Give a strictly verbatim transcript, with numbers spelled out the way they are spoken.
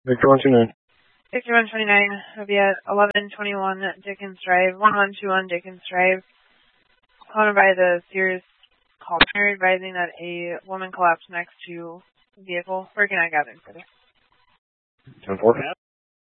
Victor one two nine. Victor one twenty-nine will be at eleven twenty-one Dickens Drive, one one two one Dickens Drive. Followed by the Sears call center advising that a woman collapsed next to the vehicle. Working on gathering further. ten four.